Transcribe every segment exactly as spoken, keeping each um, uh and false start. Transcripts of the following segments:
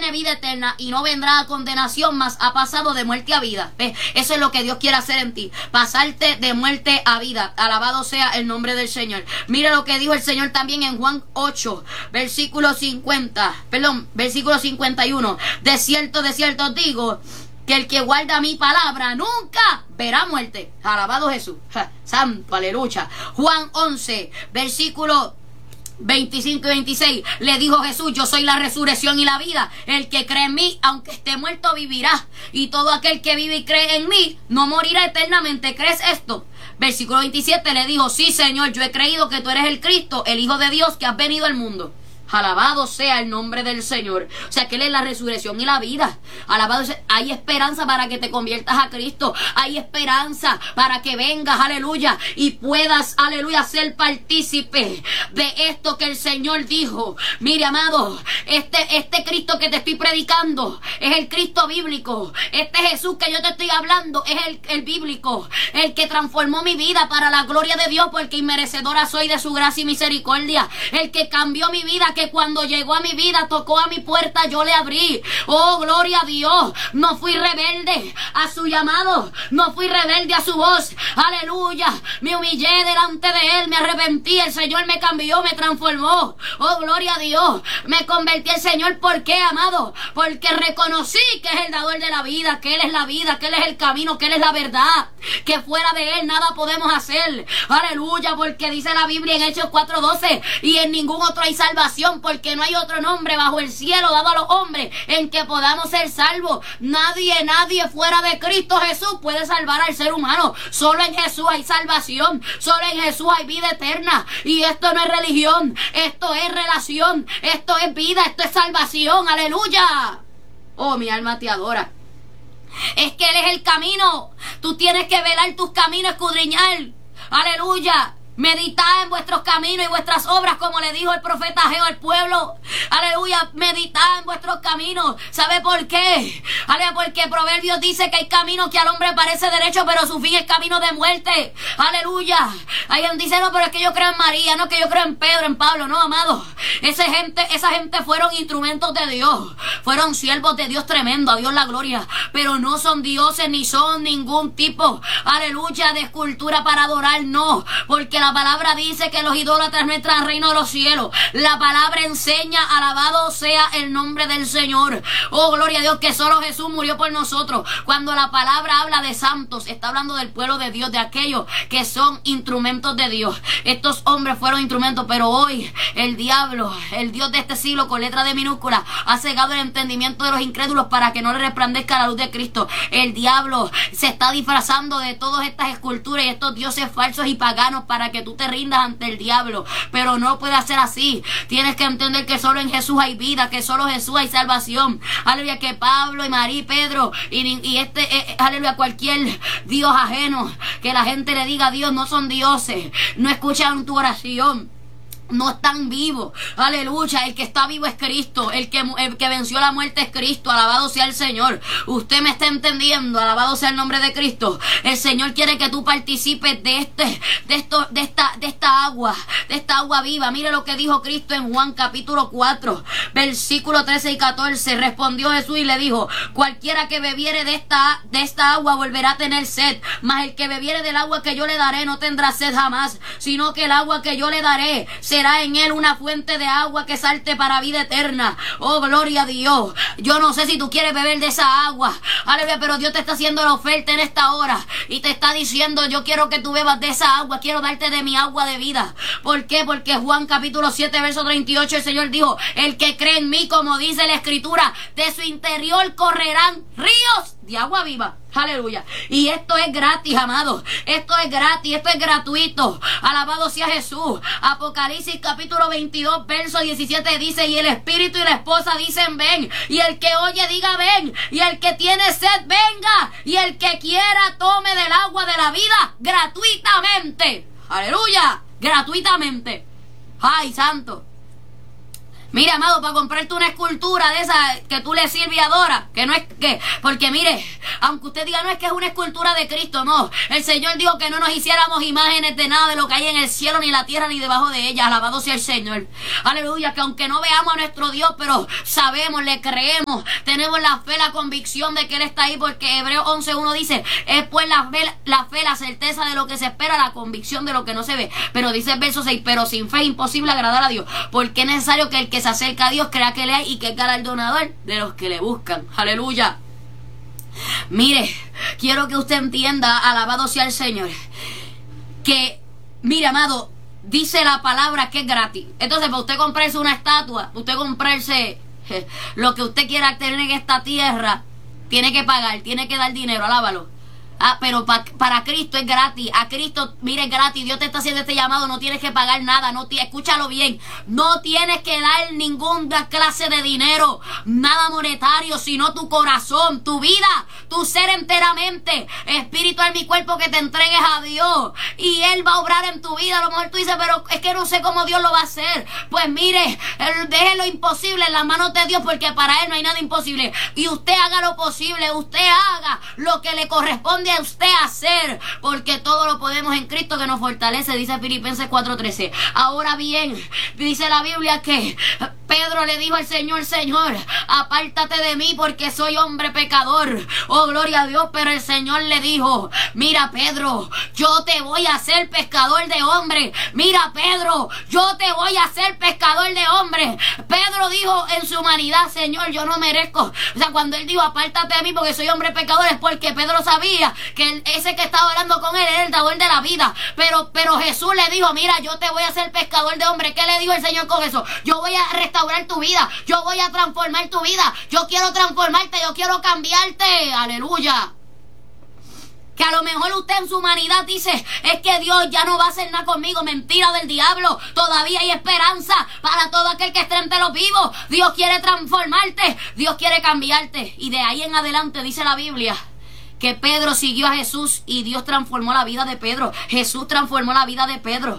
tiene vida eterna y no vendrá a condenación, mas ha pasado de muerte a vida. ¿Ves? Eso es lo que Dios quiere hacer en ti, pasarte de muerte a vida. Alabado sea el nombre del Señor. Mira lo que dijo el Señor también en Juan ocho, versículo cincuenta, perdón, versículo cincuenta y uno. De cierto, de cierto os digo, que el que guarda mi palabra nunca verá muerte. Alabado Jesús. Ja, santo, aleluya. Juan once, versículo veinticinco y veintiséis, le dijo Jesús: yo soy la resurrección y la vida. El que cree en mí, aunque esté muerto, vivirá. Y todo aquel que vive y cree en mí no morirá eternamente. ¿Crees esto? Versículo veintisiete, le dijo: sí, Señor, yo he creído que tú eres el Cristo, el Hijo de Dios, que has venido al mundo. Alabado sea el nombre del Señor. O sea que Él es la resurrección y la vida. Alabado sea. Hay esperanza para que te conviertas a Cristo. Hay esperanza para que vengas, aleluya, y puedas, aleluya, ser partícipe de esto que el Señor dijo. Mire, amado, este, este Cristo que te estoy predicando es el Cristo bíblico. Este Jesús que yo te estoy hablando es el, el bíblico, el que transformó mi vida para la gloria de Dios, porque inmerecedora soy de su gracia y misericordia. El que cambió mi vida, que cuando llegó a mi vida, tocó a mi puerta, yo le abrí. Oh, gloria a Dios. No fui rebelde a su llamado, no fui rebelde a su voz, aleluya. Me humillé delante de Él, me arrepentí, el Señor me cambió, me transformó. Oh, gloria a Dios. Me convertí al Señor. ¿Por qué, amado? Porque reconocí que es el dador de la vida, que Él es la vida, que Él es el camino, que Él es la verdad, que fuera de Él nada podemos hacer. Aleluya, porque dice la Biblia en Hechos cuatro doce: y en ningún otro hay salvación, porque no hay otro nombre bajo el cielo dado a los hombres en que podamos ser salvos. Nadie, nadie fuera de Cristo Jesús puede salvar al ser humano. Solo en Jesús hay salvación, solo en Jesús hay vida eterna. Y esto no es religión, esto es relación, esto es vida, esto es salvación. Aleluya. Oh, mi alma te adora. Es que Él es el camino. Tú tienes que velar tus caminos, escudriñar. Aleluya. Meditad en vuestros caminos y vuestras obras, como le dijo el profeta Ageo al pueblo. Aleluya, meditad en vuestros caminos. ¿Sabe por qué? Aleluya, porque Proverbios dice que hay caminos que al hombre parece derecho, pero su fin es camino de muerte. Aleluya. Alguien dice: no, pero es que yo creo en María, no, que yo creo en Pedro, en Pablo. No, amado, esa gente, esa gente fueron instrumentos de Dios, fueron siervos de Dios tremendo, a Dios la gloria, pero no son dioses ni son ningún tipo, aleluya, de escultura para adorar. No, porque la La palabra dice que los idólatras no entran al reino de los cielos. La palabra enseña, alabado sea el nombre del Señor. Oh, gloria a Dios, que solo Jesús murió por nosotros. Cuando la palabra habla de santos, está hablando del pueblo de Dios, de aquellos que son instrumentos de Dios. Estos hombres fueron instrumentos, pero hoy el diablo, el Dios de este siglo, con letra de minúscula, ha cegado el entendimiento de los incrédulos para que no le resplandezca la luz de Cristo. El diablo se está disfrazando de todas estas esculturas y estos dioses falsos y paganos para que que tú te rindas ante el diablo, pero no puede ser así. Tienes que entender que solo en Jesús hay vida, que solo en Jesús hay salvación. Aleluya, que Pablo y María y Pedro y, y este, eh, aleluya, cualquier Dios ajeno, que la gente le diga a Dios, no son dioses, no escuchan tu oración, no están vivos. Aleluya, el que está vivo es Cristo, el que, el que venció la muerte es Cristo. Alabado sea el Señor. Usted me está entendiendo. Alabado sea el nombre de Cristo. El Señor quiere que tú participes de este, de esto, de esta, de esta agua, de esta agua viva. Mire lo que dijo Cristo en Juan capítulo cuatro, versículo trece y catorce. Respondió Jesús y le dijo: cualquiera que bebiere de esta, de esta agua volverá a tener sed, mas el que bebiere del agua que yo le daré no tendrá sed jamás, sino que el agua que yo le daré será en él una fuente de agua que salte para vida eterna. Oh, gloria a Dios. Yo no sé si tú quieres beber de esa agua, aleluya, pero Dios te está haciendo la oferta en esta hora y te está diciendo: yo quiero que tú bebas de esa agua, quiero darte de mi agua de vida. ¿Por qué? Porque Juan capítulo siete verso treinta y ocho, el Señor dijo: el que cree en mí, como dice la escritura, de su interior correrán ríos de agua viva. Aleluya. Y esto es gratis, amados. Esto es gratis, esto es gratuito. Alabado sea Jesús. Apocalipsis capítulo veintidós verso diecisiete dice: y el espíritu y la esposa dicen: ven. Y el que oye diga: ven. Y el que tiene sed, venga. Y el que quiera tome del agua de la vida gratuitamente. Aleluya. Gratuitamente. Ay, santo. Mira, amado, para comprarte una escultura de esa que tú le sirves y adoras, que no es que, porque mire, aunque usted diga no es que es una escultura de Cristo, no, el Señor dijo que no nos hiciéramos imágenes de nada de lo que hay en el cielo, ni la tierra, ni debajo de ella. Alabado sea el Señor. Aleluya, que aunque no veamos a nuestro Dios, pero sabemos, le creemos, tenemos la fe, la convicción de que Él está ahí, porque Hebreos once uno dice, es pues la fe, la fe, la certeza de lo que se espera, la convicción de lo que no se ve. Pero dice el verso seis, pero sin fe es imposible agradar a Dios, porque es necesario que el que se acerca a Dios crea que le hay y que es galardonador de los que le buscan. Aleluya. Mire, quiero que usted entienda, alabado sea el Señor, que, mire, amado, dice la palabra que es gratis. Entonces, para usted comprarse una estatua, usted comprarse eh, lo que usted quiera tener en esta tierra, tiene que pagar, tiene que dar dinero, alábalo. Ah, pero pa, para Cristo es gratis. A Cristo, mire, es gratis. Dios te está haciendo este llamado. No tienes que pagar nada. No te, escúchalo bien. No tienes que dar ninguna clase de dinero, nada monetario, sino tu corazón, tu vida, tu ser enteramente, espíritu, alma y cuerpo, que te entregues a Dios. Y Él va a obrar en tu vida. A lo mejor tú dices, pero es que no sé cómo Dios lo va a hacer. Pues mire, deje lo imposible en las manos de Dios, porque para Él no hay nada imposible. Y usted haga lo posible. Usted haga lo que le corresponde a usted hacer, porque todo lo podemos en Cristo que nos fortalece, dice Filipenses cuatro trece. Ahora bien, dice la Biblia que Pedro le dijo al Señor, Señor, apártate de mí porque soy hombre pecador. Oh, gloria a Dios. Pero el Señor le dijo, mira, Pedro, yo te voy a hacer pescador de hombres. Mira, Pedro, yo te voy a hacer pescador de hombres. Pedro dijo en su humanidad, Señor, yo no merezco. O sea, cuando él dijo, apártate de mí porque soy hombre pecador, es porque Pedro sabía que el, ese que estaba hablando con él era el dador de la vida. Pero, pero Jesús le dijo, mira, yo te voy a hacer pescador de hombres. ¿Qué le dijo el Señor con eso? Yo voy a restaurar tu vida, yo voy a transformar tu vida, yo quiero transformarte, yo quiero cambiarte. Aleluya. Que a lo mejor usted en su humanidad dice, es que Dios ya no va a hacer nada conmigo. Mentira del diablo. Todavía hay esperanza para todo aquel que esté entre los vivos. Dios quiere transformarte, Dios quiere cambiarte. Y de ahí en adelante dice la Biblia que Pedro siguió a Jesús y Dios transformó la vida de Pedro. Jesús transformó la vida de Pedro.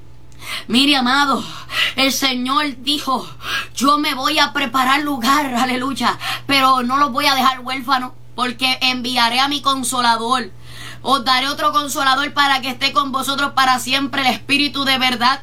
Mire, amado, el Señor dijo, yo me voy a preparar lugar, aleluya, pero no los voy a dejar huérfanos, porque enviaré a mi consolador. Os daré otro consolador para que esté con vosotros para siempre, el Espíritu de verdad,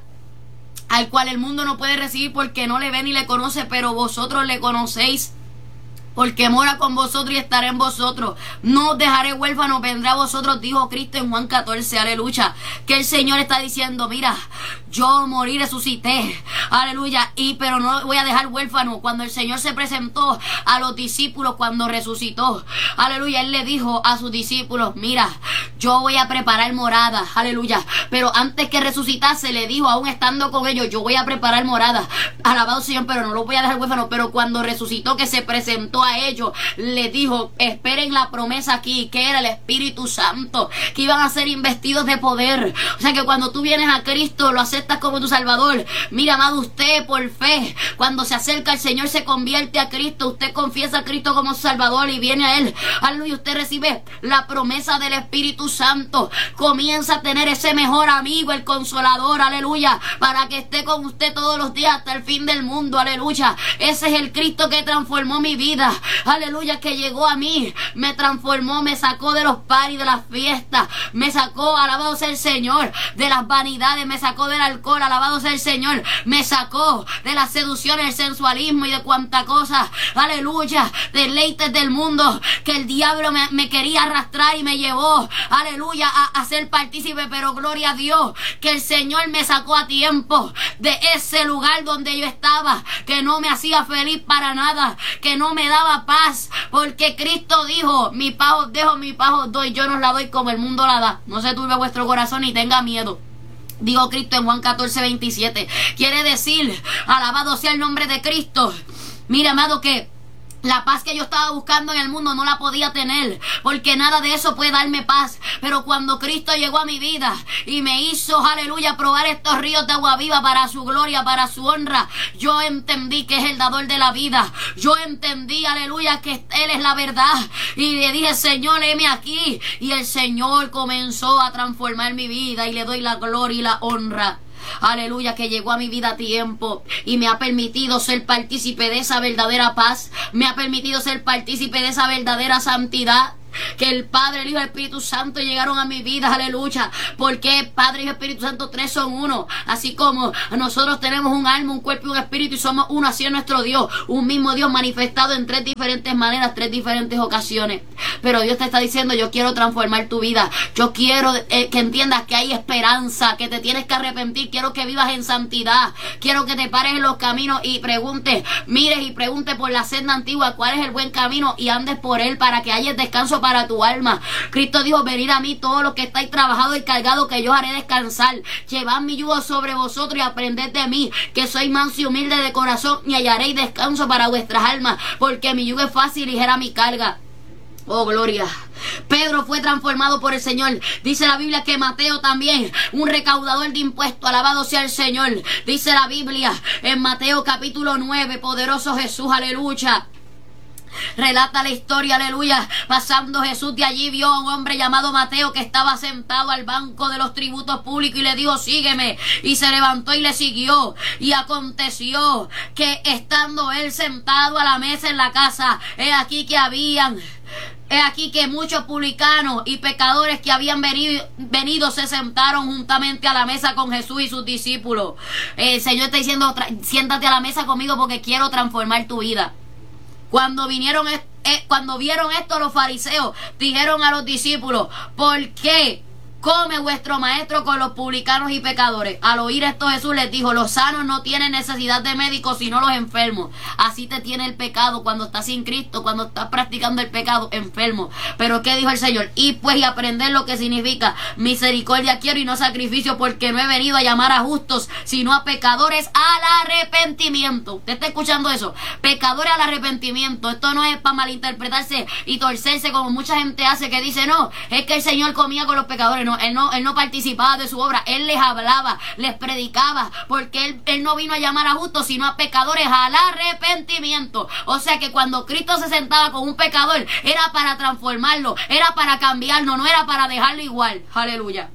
al cual el mundo no puede recibir porque no le ve ni le conoce, pero vosotros le conocéis, porque mora con vosotros y estaré en vosotros. No os dejaré huérfanos, vendrá a vosotros, dijo Cristo en Juan catorce, aleluya. Que el Señor está diciendo, mira, yo morí, resucité, aleluya, y pero no voy a dejar huérfano. Cuando el Señor se presentó a los discípulos, cuando resucitó, aleluya, Él le dijo a sus discípulos, mira, yo voy a preparar morada, aleluya, pero antes que resucitase le dijo, aún estando con ellos, yo voy a preparar morada, alabado Señor, pero no lo voy a dejar huérfano. Pero cuando resucitó, que se presentó a ellos, les dijo, esperen la promesa aquí, que era el Espíritu Santo, que iban a ser investidos de poder. O sea que cuando tú vienes a Cristo, lo aceptas como tu Salvador. Mira, amado, usted por fe, cuando se acerca al Señor, se convierte a Cristo, usted confiesa a Cristo como su Salvador y viene a Él, aleluya, usted recibe la promesa del Espíritu Santo, comienza a tener ese mejor amigo, el Consolador, aleluya, para que esté con usted todos los días hasta el fin del mundo, aleluya. Ese es el Cristo que transformó mi vida, aleluya, que llegó a mí, me transformó, me sacó de los paris, de las fiestas, me sacó, alabado sea el Señor, de las vanidades, me sacó del alcohol, alabado sea el Señor, me sacó de las seducciones, el sensualismo y de cuanta cosa, aleluya, deleites del mundo que el diablo me, me quería arrastrar y me llevó, aleluya, a, a ser partícipe. Pero gloria a Dios que el Señor me sacó a tiempo de ese lugar donde yo estaba, que no me hacía feliz para nada, que no me daba paz, porque Cristo dijo, mi paz os dejo, mi paz os doy, yo no os la doy como el mundo la da. No se turbe vuestro corazón ni tenga miedo, dijo Cristo en Juan catorce veintisiete. Quiere decir, alabado sea el nombre de Cristo. Mira, amado, que la paz que yo estaba buscando en el mundo no la podía tener, porque nada de eso puede darme paz. Pero cuando Cristo llegó a mi vida y me hizo, aleluya, probar estos ríos de agua viva para su gloria, para su honra, yo entendí que es el dador de la vida. Yo entendí, aleluya, que Él es la verdad. Y le dije, Señor, heme aquí. Y el Señor comenzó a transformar mi vida y le doy la gloria y la honra. aleluya, que llegó a mi vida a tiempo y me ha permitido ser partícipe de esa verdadera paz, me ha permitido ser partícipe de esa verdadera santidad. Que el Padre, el Hijo y el Espíritu Santo llegaron a mi vida, aleluya, porque Padre, Hijo y Espíritu Santo tres son uno, así como nosotros tenemos un alma, un cuerpo y un espíritu y somos uno, así es nuestro Dios, un mismo Dios manifestado en tres diferentes maneras, tres diferentes ocasiones. Pero Dios te está diciendo: yo quiero transformar tu vida, yo quiero eh, que entiendas que hay esperanza, que te tienes que arrepentir, quiero que vivas en santidad, quiero que te pares en los caminos y preguntes, mires y preguntes por la senda antigua cuál es el buen camino y andes por él para que haya descanso para tu alma. Cristo dijo: venid a mí todos los que estáis trabajados y cargados, que yo os haré descansar. Llevad mi yugo sobre vosotros y aprended de mí, que soy manso y humilde de corazón, y hallaréis descanso para vuestras almas, porque mi yugo es fácil y ligera mi carga. Oh, gloria. Pedro fue transformado por el Señor. Dice la Biblia que Mateo también, un recaudador de impuestos, alabado sea el Señor. Dice la Biblia en Mateo capítulo nueve, poderoso Jesús, aleluya. Relata la historia, aleluya. Pasando Jesús de allí, vio a un hombre llamado Mateo que estaba sentado al banco de los tributos públicos y le dijo: sígueme. Y se levantó y le siguió. Y aconteció que estando él sentado a la mesa en la casa, he aquí que habían He aquí que muchos publicanos y pecadores que habían venido, venido se sentaron juntamente a la mesa con Jesús y sus discípulos. El Señor está diciendo: siéntate a la mesa conmigo porque quiero transformar tu vida. Cuando vinieron, eh, cuando vieron esto los fariseos, dijeron a los discípulos: ¿por qué come vuestro maestro con los publicanos y pecadores? Al oír esto Jesús les dijo: los sanos no tienen necesidad de médicos, sino los enfermos. Así te tiene el pecado cuando estás sin Cristo, cuando estás practicando el pecado, enfermo. Pero ¿qué dijo el Señor? Y pues y aprender lo que significa misericordia quiero y no sacrificio, porque no he venido a llamar a justos, sino a pecadores al arrepentimiento. ¿Usted está escuchando eso? Pecadores al arrepentimiento. Esto no es para malinterpretarse y torcerse como mucha gente hace, que dice: no, es que el Señor comía con los pecadores. No, Él no, él no participaba de su obra, Él les hablaba, les predicaba, porque él, él no vino a llamar a justos, sino a pecadores al arrepentimiento. O sea que cuando Cristo se sentaba con un pecador, era para transformarlo, era para cambiarlo, no era para dejarlo igual. Aleluya.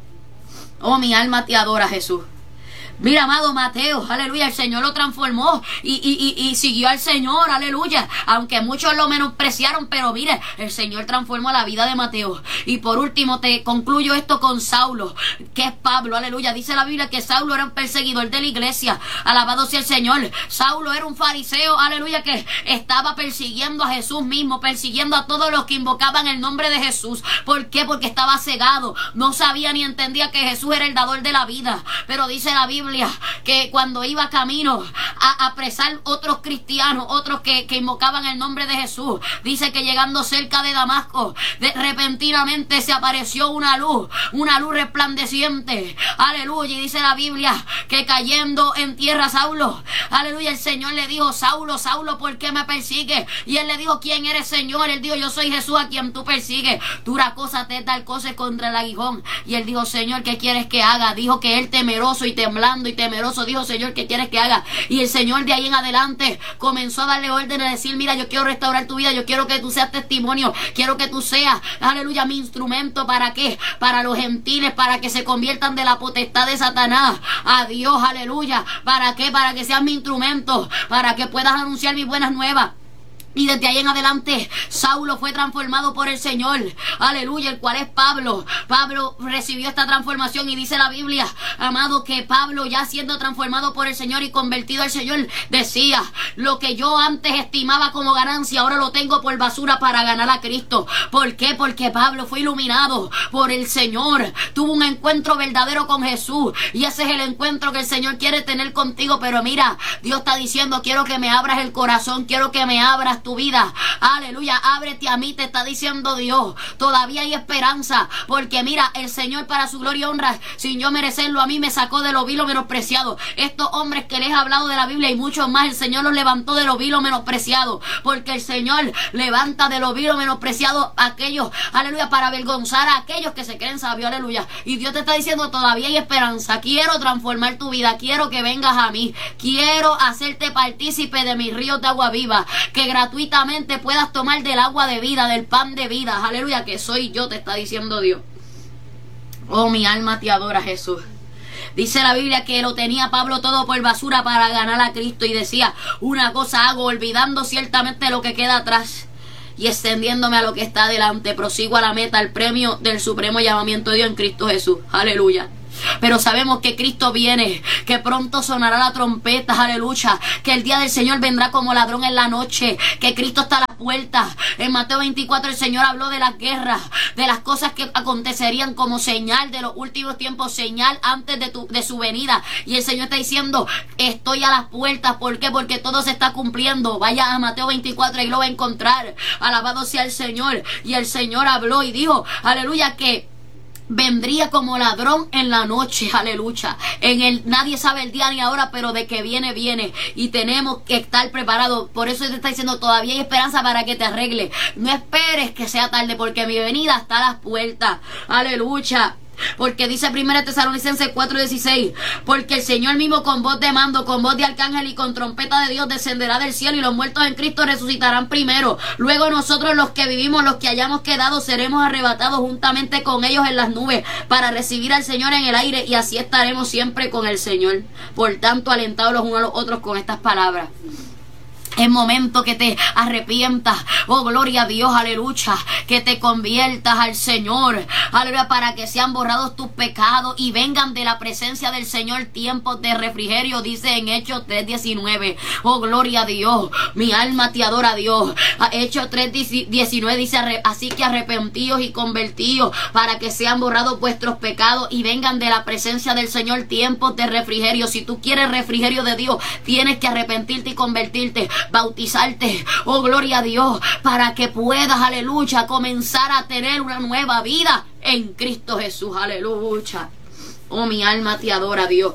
Oh, mi alma te adora, Jesús. Mira, amado Mateo, aleluya, el Señor lo transformó y, y, y, y siguió al Señor, aleluya, aunque muchos lo menospreciaron, pero mire, el Señor transformó la vida de Mateo. Y por último te concluyo esto con Saulo, que es Pablo, aleluya. Dice la Biblia que Saulo era un perseguidor de la iglesia, alabado sea el Señor. Saulo era un fariseo, aleluya, que estaba persiguiendo a Jesús mismo, persiguiendo a todos los que invocaban el nombre de Jesús. ¿Por qué? Porque estaba cegado, no sabía ni entendía que Jesús era el dador de la vida. Pero dice la Biblia que cuando iba camino a apresar otros cristianos, otros que, que invocaban el nombre de Jesús, dice que llegando cerca de Damasco, de, repentinamente se apareció una luz, una luz resplandeciente, aleluya. Y dice la Biblia que cayendo en tierra Saulo, aleluya, el Señor le dijo: Saulo, Saulo, ¿por qué me persigues? Y él le dijo: ¿quién eres, Señor? Él dijo: yo soy Jesús a quien tú persigues. Dura cosa te tal cosa contra el aguijón. Y él dijo: Señor, ¿qué quieres que haga? Dijo que él, temeroso y temblando y temeroso, dijo: Señor, ¿qué quieres que haga? Y el Señor de ahí en adelante comenzó a darle órdenes, a decir: mira, yo quiero restaurar tu vida, yo quiero que tú seas testimonio, quiero que tú seas, aleluya, mi instrumento. ¿Para qué? Para los gentiles, para que se conviertan de la potestad de Satanás a Dios, aleluya. ¿Para qué? Para que seas mi instrumento, para que puedas anunciar mis buenas nuevas. Y desde ahí en adelante Saulo fue transformado por el Señor, aleluya, el cual es Pablo. Pablo recibió esta transformación y dice la Biblia, amado, que Pablo, ya siendo transformado por el Señor y convertido al Señor, decía: lo que yo antes estimaba como ganancia, ahora lo tengo por basura para ganar a Cristo. ¿Por qué? Porque Pablo fue iluminado por el Señor, tuvo un encuentro verdadero con Jesús, y ese es el encuentro que el Señor quiere tener contigo. Pero mira, Dios está diciendo: quiero que me abras el corazón, quiero que me abras tu vida, aleluya, ábrete a mí, te está diciendo Dios. Todavía hay esperanza, porque mira, el Señor para su gloria y honra, sin yo merecerlo, a mí me sacó de lo vil o menospreciado. Estos hombres que les he hablado de la Biblia y muchos más, el Señor los levantó de lo vil o menospreciado, porque el Señor levanta de lo vil o menospreciado a aquellos, aleluya, para avergonzar a aquellos que se creen sabios, aleluya. Y Dios te está diciendo: todavía hay esperanza, quiero transformar tu vida, quiero que vengas a mí, quiero hacerte partícipe de mis ríos de agua viva, que gratuitamente gratuitamente puedas tomar del agua de vida, del pan de vida, aleluya, que soy yo, te está diciendo Dios. Oh, mi alma te adora, Jesús. Dice la Biblia que lo tenía Pablo todo por basura para ganar a Cristo, y decía: una cosa hago, olvidando ciertamente lo que queda atrás y extendiéndome a lo que está adelante, prosigo a la meta, al premio del supremo llamamiento de Dios en Cristo Jesús. Aleluya. Pero sabemos que Cristo viene, que pronto sonará la trompeta, aleluya, que el día del Señor vendrá como ladrón en la noche, que Cristo está a las puertas. En Mateo veinticuatro el Señor habló de las guerras, de las cosas que acontecerían como señal de los últimos tiempos, señal antes de, tu, de su venida. Y el Señor está diciendo: estoy a las puertas. ¿Por qué? Porque todo se está cumpliendo. Vaya a Mateo veinticuatro y lo va a encontrar. Alabado sea el Señor. Y el Señor habló y dijo, aleluya, que vendría como ladrón en la noche, aleluya. En el nadie sabe el día ni ahora, pero de que viene, viene. Y tenemos que estar preparados. Por eso te está diciendo: todavía hay esperanza para que te arregle. No esperes que sea tarde, porque mi venida está a las puertas. Aleluya. Porque dice primera Tesalonicenses cuatro dieciséis: porque el Señor mismo con voz de mando, con voz de arcángel y con trompeta de Dios descenderá del cielo, y los muertos en Cristo resucitarán primero. Luego nosotros, los que vivimos, los que hayamos quedado, seremos arrebatados juntamente con ellos en las nubes para recibir al Señor en el aire, y así estaremos siempre con el Señor. Por tanto, alentados los unos a los otros con estas palabras. Es momento que te arrepientas, oh gloria a Dios, aleluya, que te conviertas al Señor, aleluya, para que sean borrados tus pecados y vengan de la presencia del Señor tiempos de refrigerio, dice en Hechos tres diecinueve, oh gloria a Dios, mi alma te adora a Dios. Hechos tres diecinueve dice: así que arrepentíos y convertíos para que sean borrados vuestros pecados y vengan de la presencia del Señor tiempos de refrigerio. Si tú quieres refrigerio de Dios, tienes que arrepentirte y convertirte, bautizarte, oh gloria a Dios, para que puedas, aleluya, comenzar a tener una nueva vida en Cristo Jesús, aleluya. Oh, mi alma te adora, Dios.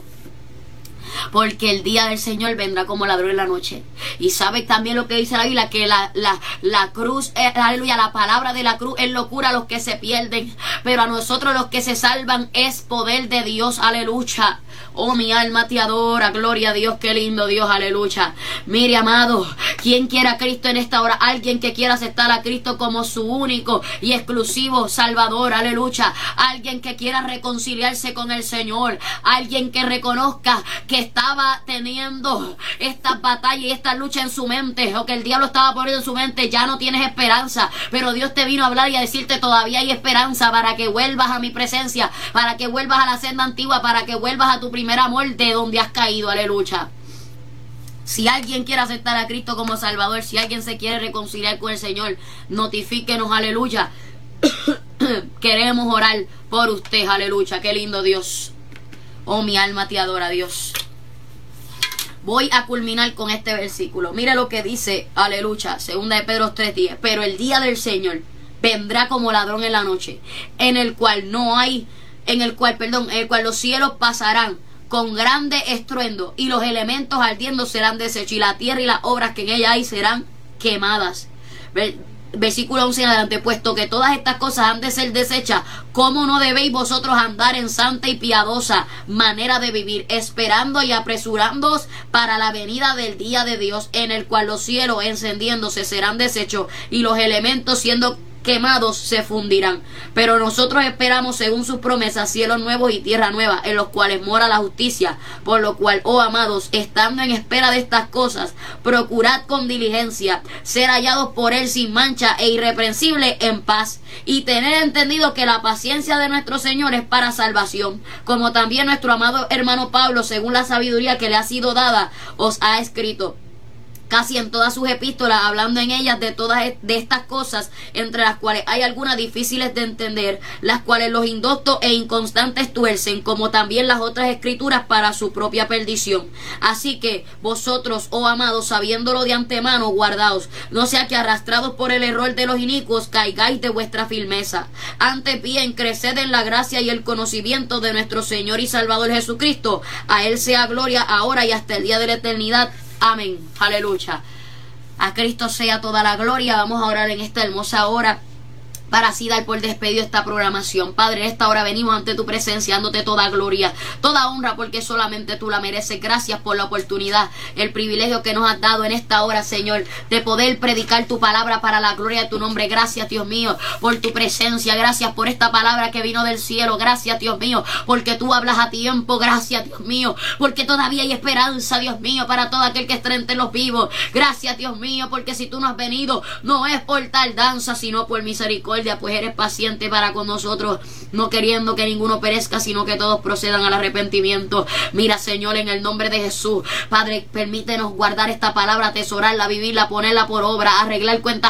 Porque el día del Señor vendrá como ladrón en la noche. Y sabes también lo que dice la Biblia, que la, la, la cruz, eh, aleluya, la palabra de la cruz es locura a los que se pierden, pero a nosotros los que se salvan es poder de Dios, aleluya. Oh, mi alma te adora, gloria a Dios, qué lindo Dios, aleluya. Mire, amado, ¿quién quiere a Cristo en esta hora? Alguien que quiera aceptar a Cristo como su único y exclusivo Salvador, aleluya. Alguien que quiera reconciliarse con el Señor, alguien que reconozca que estaba teniendo esta batalla y esta lucha en su mente, o que el diablo estaba poniendo en su mente: ya no tienes esperanza, pero Dios te vino a hablar y a decirte: todavía hay esperanza, para que vuelvas a mi presencia, para que vuelvas a la senda antigua, para que vuelvas a tu primer amor de donde has caído, aleluya. Si alguien quiere aceptar a Cristo como Salvador, si alguien se quiere reconciliar con el Señor, notifíquenos, aleluya. Queremos orar por usted, aleluya. Qué lindo Dios. Oh, mi alma te adora, Dios. Voy a culminar con este versículo. Mira lo que dice, aleluya, segunda de Pedro tres diez. Pero el día del Señor vendrá como ladrón en la noche, en el cual no hay, en el cual, perdón, en el cual los cielos pasarán con grande estruendo, y los elementos ardiendo serán deshechos, y la tierra y las obras que en ella hay serán quemadas. Versículo once en adelante: puesto que todas estas cosas han de ser desechas, ¿cómo no debéis vosotros andar en santa y piadosa manera de vivir, esperando y apresurándoos para la venida del día de Dios, en el cual los cielos encendiéndose serán deshechos, y los elementos siendo quemados se fundirán? Pero nosotros esperamos, según sus promesas, cielos nuevos y tierra nueva, en los cuales mora la justicia. Por lo cual, oh amados, estando en espera de estas cosas, procurad con diligencia ser hallados por él sin mancha e irreprensible en paz, y tener entendido que la paciencia de nuestro Señor es para salvación, como también nuestro amado hermano Pablo, según la sabiduría que le ha sido dada, os ha escrito casi en todas sus epístolas, hablando en ellas de todas de estas cosas, entre las cuales hay algunas difíciles de entender, las cuales los indoctos e inconstantes tuercen, como también las otras escrituras, para su propia perdición. Así que vosotros, oh amados, sabiéndolo de antemano, guardaos, no sea que arrastrados por el error de los inicuos caigáis de vuestra firmeza. Antes bien, creced en la gracia y el conocimiento de nuestro Señor y Salvador Jesucristo. A él sea gloria ahora y hasta el día de la eternidad. Amén, aleluya. A Cristo sea toda la gloria. Vamos a orar en esta hermosa hora. para así dar por despedido esta programación. Padre, en esta hora venimos ante tu presencia, dándote toda gloria, toda honra, porque solamente tú la mereces. Gracias por la oportunidad, el privilegio que nos has dado en esta hora, Señor, de poder predicar tu palabra para la gloria de tu nombre. Gracias, Dios mío, por tu presencia. Gracias por esta palabra que vino del cielo. Gracias, Dios mío, porque tú hablas a tiempo. Gracias, Dios mío, porque todavía hay esperanza, Dios mío, para todo aquel que esté entre los vivos. Gracias, Dios mío, porque si tú no has venido, no es por tardanza, sino por misericordia, pues eres paciente para con nosotros, no queriendo que ninguno perezca, sino que todos procedan al arrepentimiento. Mira, Señor, en el nombre de Jesús, Padre, permítenos guardar esta palabra, atesorarla, vivirla, ponerla por obra, arreglar cuentas